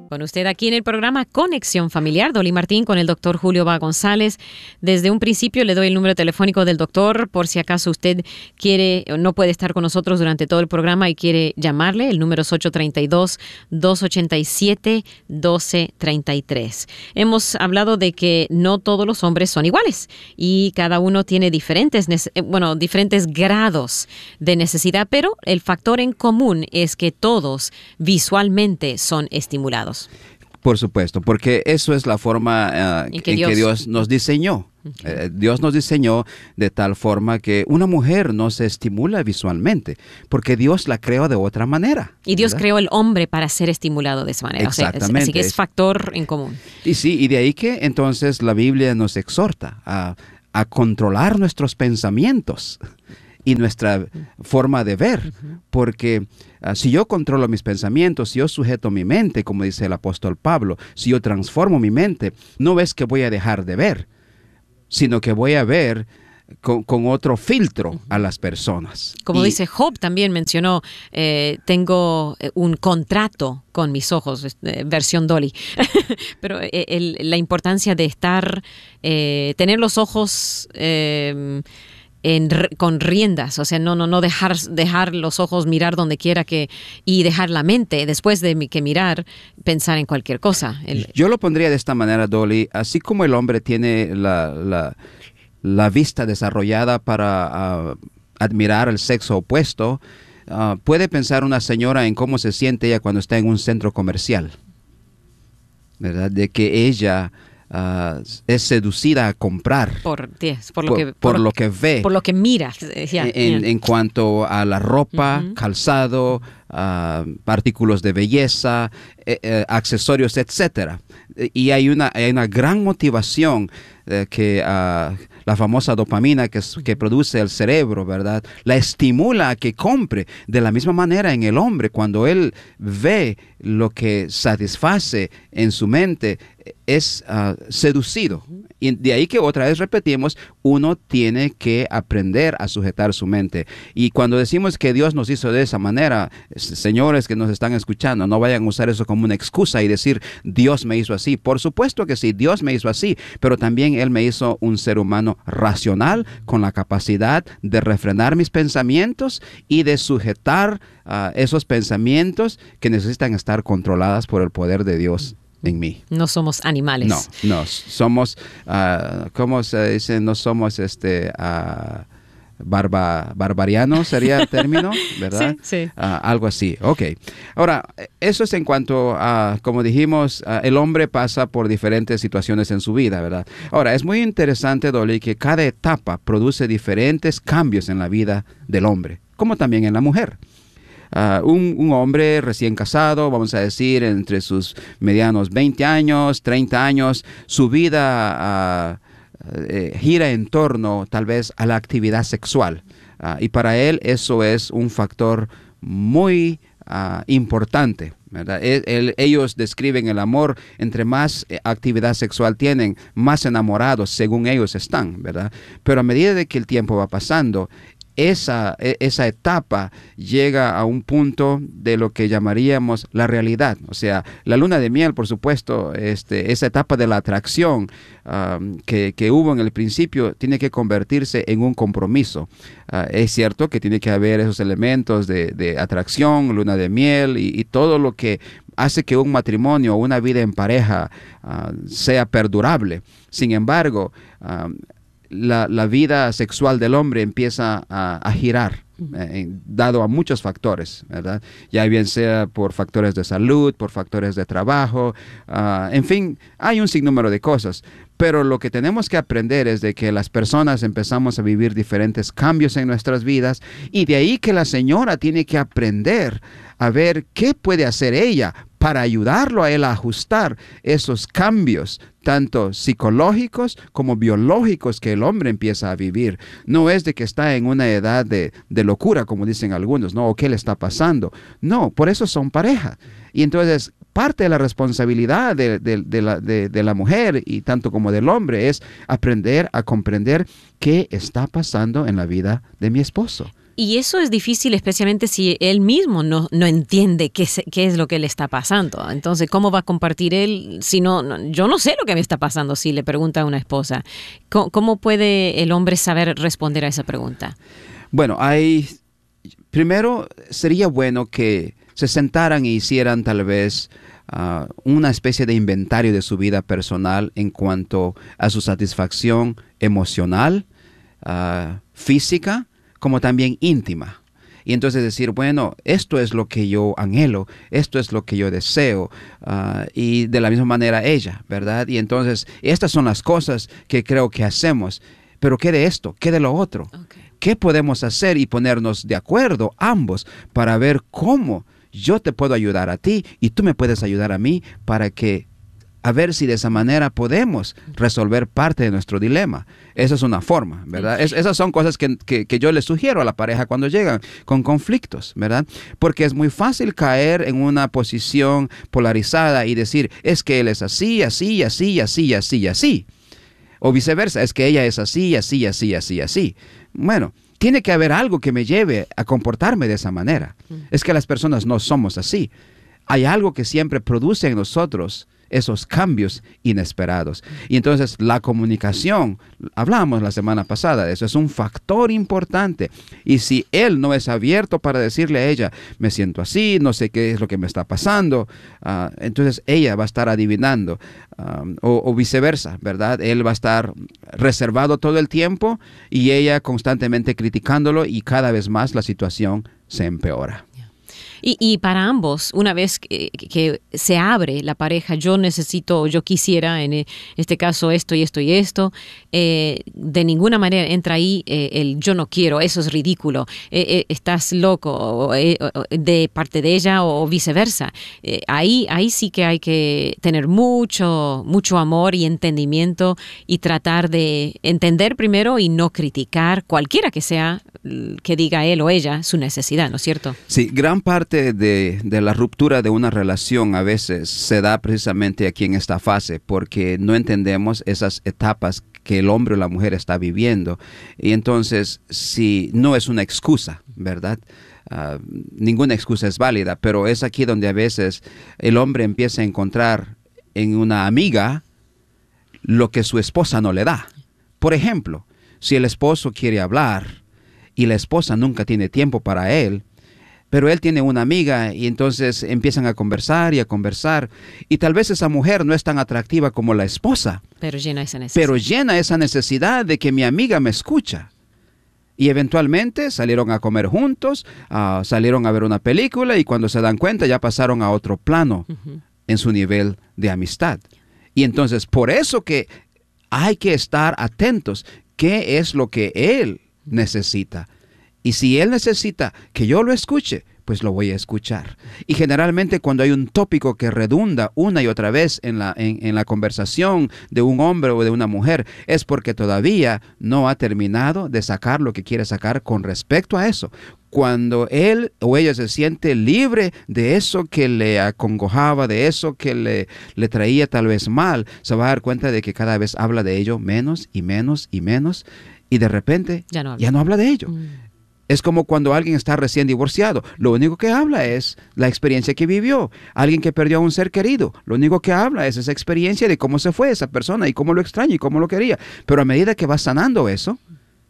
Con usted aquí en el programa Conexión Familiar, Dolly Martín con el doctor Julio Va González. Desde un principio le doy el número telefónico del doctor por si acaso usted quiere o no puede estar con nosotros durante todo el programa y quiere llamarle. El número es 832-287-1233. Hemos hablado de que no todos los hombres son iguales y cada uno tiene diferentes grados de necesidad, pero el factor en común es que todos visualmente son estimulados. Por supuesto, porque eso es la forma en que Dios nos diseñó. Dios nos diseñó de tal forma que una mujer no se estimula visualmente, porque Dios la creó de otra manera. Y Dios creó el hombre para ser estimulado de esa manera. Exactamente. Así que es factor en común. Y sí, y de ahí que entonces la Biblia nos exhorta a controlar nuestros pensamientos y nuestra forma de ver, porque si yo controlo mis pensamientos, si yo sujeto mi mente, como dice el apóstol Pablo, si yo transformo mi mente, no es que voy a dejar de ver, sino que voy a ver con otro filtro a las personas. Como dice Job, también mencionó, tengo un contrato con mis ojos, versión Dolly. Pero la importancia de tener los ojos con riendas, o sea, no dejar los ojos mirar donde quiera y dejar la mente, después de que mirar, pensar en cualquier cosa. Yo lo pondría de esta manera, Dolly, así como el hombre tiene la vista desarrollada para admirar el sexo opuesto, puede pensar una señora en cómo se siente ella cuando está en un centro comercial, ¿verdad? De que ella es seducida a comprar por lo que ve, por lo que mira en cuanto a la ropa, calzado, artículos de belleza, accesorios, etcétera. Y hay una gran motivación que la famosa dopamina que produce el cerebro, ¿verdad? La estimula a que compre. De la misma manera en el hombre, cuando él ve lo que satisface en su mente, es seducido. Y de ahí que otra vez repetimos, uno tiene que aprender a sujetar su mente. Y cuando decimos que Dios nos hizo de esa manera, señores que nos están escuchando, no vayan a usar eso como una excusa y decir, Dios me hizo así. Por supuesto que sí, Dios me hizo así, pero también Él me hizo un ser humano racional, con la capacidad de refrenar mis pensamientos y de sujetar esos pensamientos que necesitan estar controlados por el poder de Dios en mí. No somos animales. No, somos, ¿cómo se dice? No somos barbarianos, sería el término, ¿verdad? Sí. Algo así. Ok. Ahora, eso es en cuanto a, como dijimos, el hombre pasa por diferentes situaciones en su vida, ¿verdad? Ahora, es muy interesante, Dolly, que cada etapa produce diferentes cambios en la vida del hombre, como también en la mujer. Un hombre recién casado, vamos a decir, entre sus medianos 20 años, 30 años, su vida gira en torno tal vez a la actividad sexual. Y para él eso es un factor muy importante, ¿verdad? Ellos describen el amor, entre más actividad sexual tienen, más enamorados según ellos están, ¿verdad? Pero a medida de que el tiempo va pasando, esa etapa llega a un punto de lo que llamaríamos la realidad. O sea, la luna de miel, por supuesto, esa etapa de la atracción que hubo en el principio tiene que convertirse en un compromiso. Es cierto que tiene que haber esos elementos de atracción, luna de miel y todo lo que hace que un matrimonio o una vida en pareja sea perdurable. Sin embargo, la vida sexual del hombre empieza a girar, dado a muchos factores, ¿verdad? Ya bien sea por factores de salud, por factores de trabajo, en fin, hay un sinnúmero de cosas. Pero lo que tenemos que aprender es de que las personas empezamos a vivir diferentes cambios en nuestras vidas, y de ahí que la señora tiene que aprender a ver qué puede hacer ella para ayudarlo a él a ajustar esos cambios, tanto psicológicos como biológicos, que el hombre empieza a vivir. No es de que está en una edad de locura, como dicen algunos, ¿no? ¿O qué le está pasando? No, por eso son pareja. Y entonces, parte de la responsabilidad de la mujer, y tanto como del hombre, es aprender a comprender qué está pasando en la vida de mi esposo. Y eso es difícil, especialmente si él mismo no entiende qué es lo que le está pasando. Entonces, ¿cómo va a compartir él si yo no sé lo que me está pasando si le pregunta a una esposa? ¿Cómo puede el hombre saber responder a esa pregunta? Bueno, primero sería bueno que se sentaran y hicieran tal vez una especie de inventario de su vida personal en cuanto a su satisfacción emocional, física, como también íntima. Y entonces decir, bueno, esto es lo que yo anhelo, esto es lo que yo deseo, y de la misma manera ella, ¿verdad? Y entonces, estas son las cosas que creo que hacemos, pero ¿qué de esto? ¿Qué de lo otro? Okay. ¿Qué podemos hacer y ponernos de acuerdo ambos para ver cómo yo te puedo ayudar a ti y tú me puedes ayudar a mí para que a ver si de esa manera podemos resolver parte de nuestro dilema? Esa es una forma, ¿verdad? Esas son cosas que yo les sugiero a la pareja cuando llegan con conflictos, ¿verdad? Porque es muy fácil caer en una posición polarizada y decir, es que él es así, así, así, así, así, así. O viceversa, es que ella es así, así, así, así, así. Bueno, tiene que haber algo que me lleve a comportarme de esa manera. Es que las personas no somos así. Hay algo que siempre produce en nosotros esos cambios inesperados. Y entonces la comunicación, hablamos la semana pasada de eso, es un factor importante. Y si él no es abierto para decirle a ella, me siento así, no sé qué es lo que me está pasando, entonces ella va a estar adivinando, o viceversa, ¿verdad? Él va a estar reservado todo el tiempo y ella constantemente criticándolo y cada vez más la situación se empeora. Y para ambos, una vez que se abre la pareja, yo quisiera, en este caso esto y esto y esto, de ninguna manera entra ahí el yo no quiero, eso es ridículo, estás loco, de parte de ella o viceversa. Ahí sí que hay que tener mucho amor y entendimiento y tratar de entender primero y no criticar cualquiera que sea que diga él o ella su necesidad, ¿no es cierto? Sí, gran parte de la ruptura de una relación a veces se da precisamente aquí en esta fase porque no entendemos esas etapas que el hombre o la mujer está viviendo. Y entonces, si no es una excusa, ¿verdad? Ninguna excusa es válida, pero es aquí donde a veces el hombre empieza a encontrar en una amiga lo que su esposa no le da. Por ejemplo, si el esposo quiere hablar y la esposa nunca tiene tiempo para él, pero él tiene una amiga y entonces empiezan a conversar y tal vez esa mujer no es tan atractiva como la esposa, pero llena esa necesidad de que mi amiga me escucha. Y eventualmente salieron a comer juntos, salieron a ver una película y cuando se dan cuenta ya pasaron a otro plano en su nivel de amistad. Y entonces por eso que hay que estar atentos. ¿Qué es lo que él necesita? Y si él necesita que yo lo escuche, pues lo voy a escuchar. Y generalmente cuando hay un tópico que redunda una y otra vez en la conversación de un hombre o de una mujer, es porque todavía no ha terminado de sacar lo que quiere sacar con respecto a eso. Cuando él o ella se siente libre de eso que le acongojaba, de eso que le traía tal vez mal, se va a dar cuenta de que cada vez habla de ello menos y menos y menos, y de repente ya no habla de ello. Es como cuando alguien está recién divorciado. Lo único que habla es la experiencia que vivió. Alguien que perdió a un ser querido. Lo único que habla es esa experiencia de cómo se fue esa persona y cómo lo extraña y cómo lo quería. Pero a medida que va sanando eso,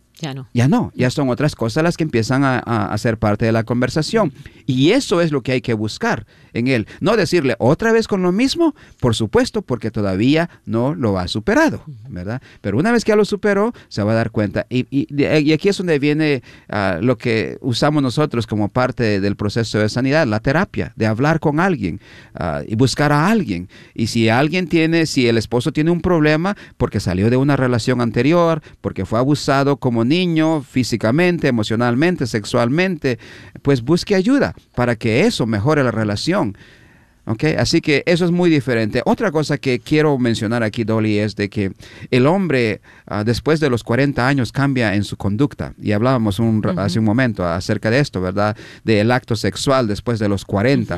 ya son otras cosas las que empiezan a ser parte de la conversación. Y eso es lo que hay que buscar en él. No decirle otra vez con lo mismo, por supuesto, porque todavía no lo ha superado, ¿verdad? Pero una vez que ya lo superó, se va a dar cuenta. Y aquí es donde viene lo que usamos nosotros como parte del proceso de sanidad, la terapia, de hablar con alguien y buscar a alguien. Y si el esposo tiene un problema porque salió de una relación anterior, porque fue abusado como niño, físicamente, emocionalmente, sexualmente, pues busque ayuda para que eso mejore la relación. ¿Okay? Así que eso es muy diferente. Otra cosa que quiero mencionar aquí, Dolly, es de que el hombre después de los 40 años cambia en su conducta. Y hablábamos hace un momento acerca de esto, ¿verdad? Del acto sexual después de los 40.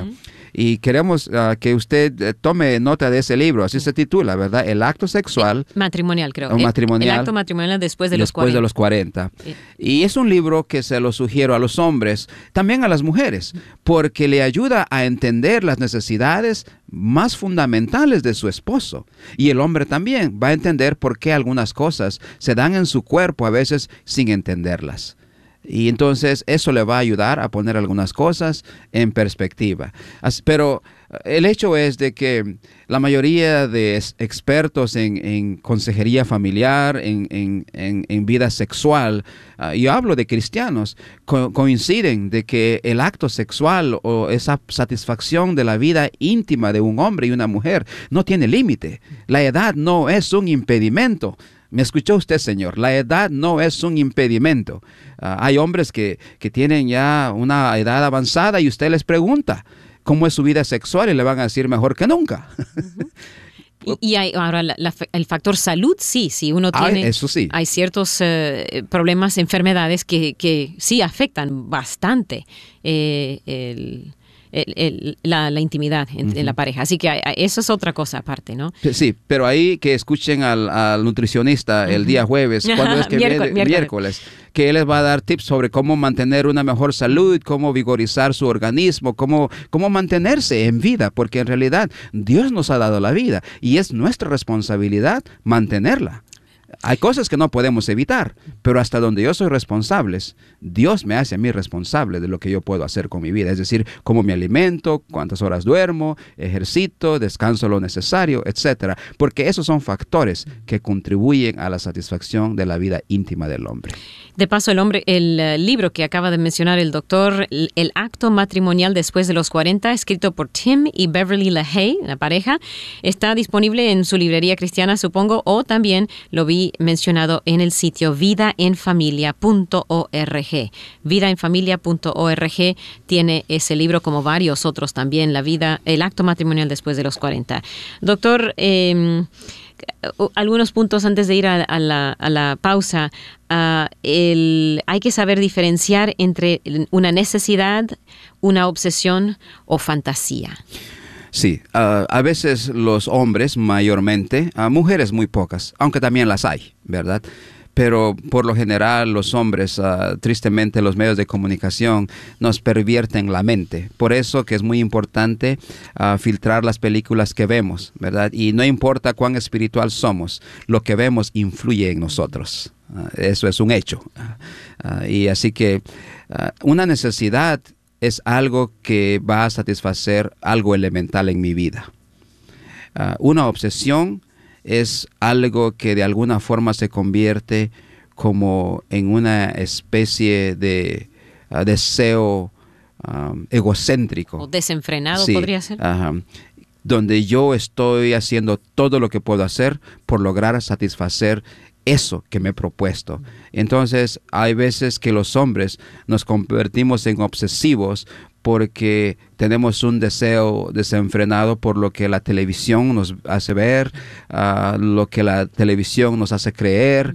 Y queremos que usted tome nota de ese libro, así se titula, ¿verdad? El acto sexual. Matrimonial, creo. Matrimonial. El acto matrimonial después de los 40. Después de los 40. Y es un libro que se lo sugiero a los hombres, también a las mujeres, porque le ayuda a entender las necesidades más fundamentales de su esposo. Y el hombre también va a entender por qué algunas cosas se dan en su cuerpo a veces sin entenderlas. Y entonces eso le va a ayudar a poner algunas cosas en perspectiva. Pero el hecho es de que la mayoría de expertos en consejería familiar, en vida sexual, yo hablo de cristianos, coinciden de que el acto sexual o esa satisfacción de la vida íntima de un hombre y una mujer no tiene límite. La edad no es un impedimento. ¿Me escuchó usted, señor? La edad no es un impedimento. Hay hombres que tienen ya una edad avanzada y usted les pregunta cómo es su vida sexual y le van a decir mejor que nunca. Y hay, ahora el factor salud, sí, uno tiene, eso sí. Hay ciertos problemas, enfermedades que sí afectan bastante la intimidad en la pareja. Así que eso es otra cosa aparte, ¿no? Sí, pero ahí que escuchen al nutricionista el día jueves, cuando es que miércoles, que él les va a dar tips sobre cómo mantener una mejor salud, cómo vigorizar su organismo, cómo mantenerse en vida, porque en realidad Dios nos ha dado la vida y es nuestra responsabilidad mantenerla. Hay cosas que no podemos evitar, pero hasta donde yo soy responsable, Dios me hace a mí responsable de lo que yo puedo hacer con mi vida. Es decir, cómo me alimento, cuántas horas duermo, ejercito, descanso lo necesario, etcétera. Porque esos son factores que contribuyen a la satisfacción de la vida íntima del hombre. De paso, el libro que acaba de mencionar el doctor, El acto matrimonial después de los 40, escrito por Tim y Beverly LaHaye, la pareja, está disponible en su librería cristiana, supongo, o también lo vi mencionado en el sitio vidaenfamilia.org. Vidaenfamilia.org tiene ese libro, como varios otros también, el acto matrimonial después de los 40. Doctor, algunos puntos antes de ir a la pausa. Hay que saber diferenciar entre una necesidad, una obsesión o fantasía. Sí, a veces los hombres mayormente, mujeres muy pocas, aunque también las hay, ¿verdad? Pero por lo general los hombres, tristemente los medios de comunicación nos pervierten la mente. Por eso que es muy importante filtrar las películas que vemos, ¿verdad? Y no importa cuán espiritual somos, lo que vemos influye en nosotros. Eso es un hecho. Y así que una necesidad es algo que va a satisfacer algo elemental en mi vida. Una obsesión es algo que de alguna forma se convierte como en una especie de deseo egocéntrico. O desenfrenado, sí, podría ser. Donde yo estoy haciendo todo lo que puedo hacer por lograr satisfacer eso que me he propuesto. Entonces, hay veces que los hombres nos convertimos en obsesivos porque tenemos un deseo desenfrenado por lo que la televisión nos hace ver, lo que la televisión nos hace creer,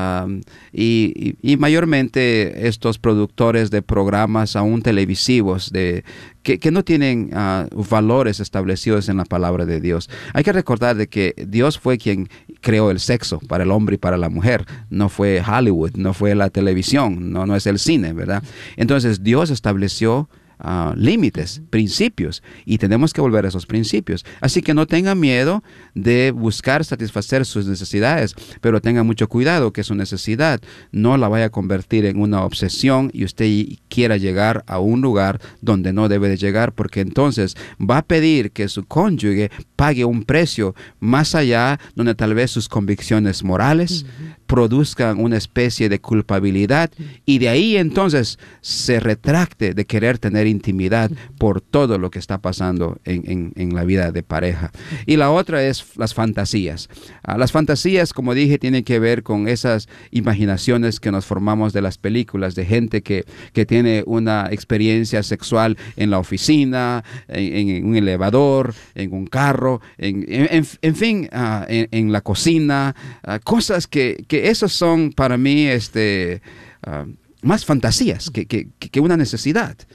y mayormente estos productores de programas aún televisivos que no tienen valores establecidos en la palabra de Dios. Hay que recordar de que Dios fue quien creó el sexo para el hombre y para la mujer. No fue Hollywood, no fue la televisión, no es el cine, ¿verdad? Entonces Dios estableció límites, principios, y tenemos que volver a esos principios. Así que no tengan miedo de buscar satisfacer sus necesidades, pero tengan mucho cuidado que su necesidad no la vaya a convertir en una obsesión y usted quiera llegar a un lugar donde no debe de llegar, porque entonces va a pedir que su cónyuge pague un precio más allá, donde tal vez sus convicciones morales produzcan una especie de culpabilidad, y de ahí entonces se retracte de querer tener intimidad por todo lo que está pasando en la vida de pareja. Y la otra es las fantasías. Las fantasías, como dije, tienen que ver con esas imaginaciones que nos formamos de las películas, de gente que tiene una experiencia sexual en la oficina, en un elevador, en un carro, en fin, en la cocina, cosas que esos son para mí más fantasías que una necesidad.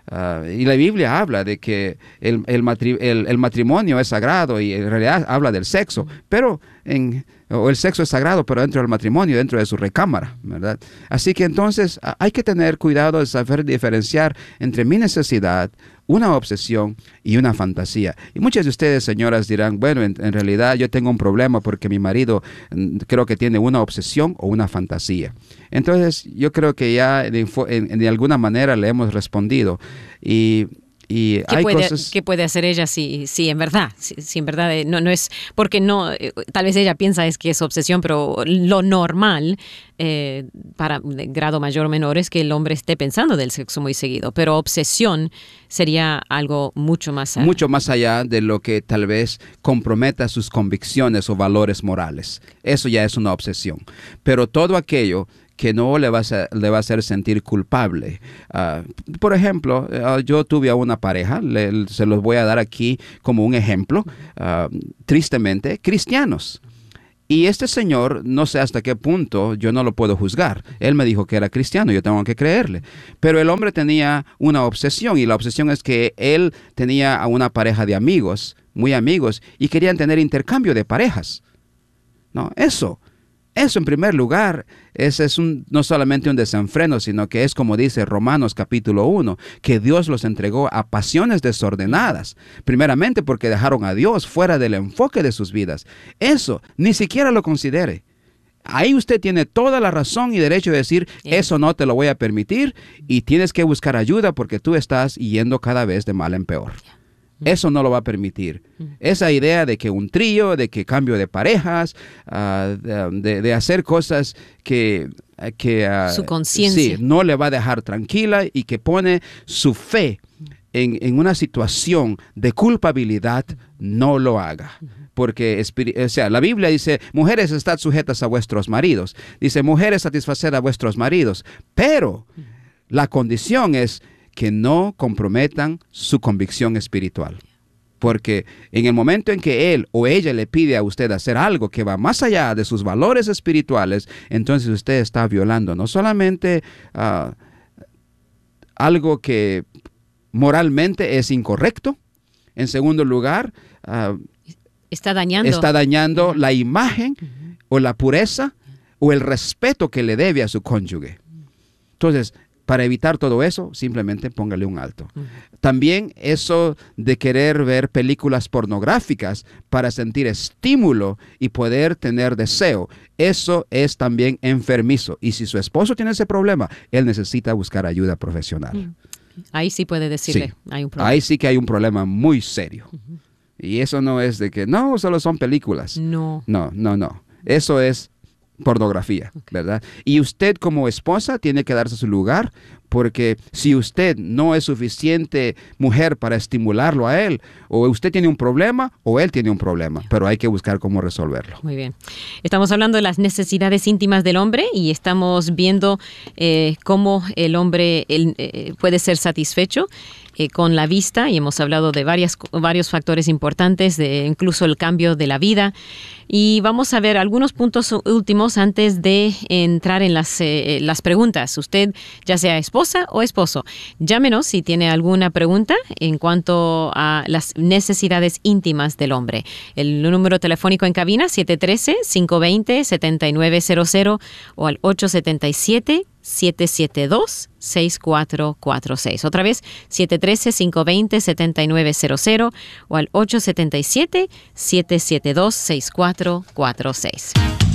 Y la Biblia habla de que el matrimonio es sagrado y en realidad habla del sexo, pero o el sexo es sagrado, pero dentro del matrimonio, dentro de su recámara, ¿verdad? Así que entonces hay que tener cuidado de saber diferenciar entre mi necesidad, una obsesión y una fantasía. Y muchas de ustedes, señoras, dirán, bueno, en realidad yo tengo un problema porque mi marido creo que tiene una obsesión o una fantasía. Entonces, yo creo que ya de alguna manera le hemos respondido. Y hay cosas... ¿Qué puede hacer ella si en verdad? Si en verdad no es... Porque no, tal vez ella piensa es que es obsesión, pero lo normal, para grado mayor o menor, es que el hombre esté pensando del sexo muy seguido. Pero obsesión sería algo mucho más allá. Mucho más allá de lo que tal vez comprometa sus convicciones o valores morales. Eso ya es una obsesión. Pero todo aquello que no le va a hacer sentir culpable. Por ejemplo, yo tuve a una pareja, se los voy a dar aquí como un ejemplo, tristemente, cristianos. Y este señor, no sé hasta qué punto, yo no lo puedo juzgar. Él me dijo que era cristiano, yo tengo que creerle. Pero el hombre tenía una obsesión, y la obsesión es que él tenía a una pareja de amigos, muy amigos, y querían tener intercambio de parejas. No, eso en primer lugar, ese es no solamente un desenfreno, sino que es como dice Romanos capítulo 1, que Dios los entregó a pasiones desordenadas, primeramente porque dejaron a Dios fuera del enfoque de sus vidas. Eso, ni siquiera lo considere. Ahí usted tiene toda la razón y derecho de decir, eso no te lo voy a permitir y tienes que buscar ayuda porque tú estás yendo cada vez de mal en peor. Eso no lo va a permitir. Esa idea de que un trío, de que cambio de parejas, de hacer cosas que su conciencia no le va a dejar tranquila y que pone su fe en una situación de culpabilidad, no lo haga. Porque la Biblia dice, mujeres, estad sujetas a vuestros maridos. Dice, mujeres, satisfaced a vuestros maridos. Pero la condición es que no comprometan su convicción espiritual. Porque en el momento en que él o ella le pide a usted hacer algo que va más allá de sus valores espirituales, entonces usted está violando no solamente algo que moralmente es incorrecto, en segundo lugar, está dañando la imagen o la pureza o el respeto que le debe a su cónyuge. Entonces, para evitar todo eso, simplemente póngale un alto. También eso de querer ver películas pornográficas para sentir estímulo y poder tener deseo, eso es también enfermizo. Y si su esposo tiene ese problema, él necesita buscar ayuda profesional. Ahí sí puede decirle, sí, hay un problema. Ahí sí que hay un problema muy serio. Y eso no es de que, no, solo son películas. No. Eso es pornografía, ¿verdad? Y usted como esposa tiene que darse su lugar, porque si usted no es suficiente mujer para estimularlo a él, o usted tiene un problema o él tiene un problema, pero hay que buscar cómo resolverlo. Muy bien. Estamos hablando de las necesidades íntimas del hombre y estamos viendo cómo el hombre puede ser satisfecho con la vista, y hemos hablado de varios factores importantes, de incluso el cambio de la vida. Y vamos a ver algunos puntos últimos antes de entrar en las preguntas. Usted, ya sea esposa o esposo, llámenos si tiene alguna pregunta en cuanto a las necesidades íntimas del hombre. El número telefónico en cabina 713-520-7900 o al 877-772-6446. Otra vez, 713-520-7900 o al 877-772-6446.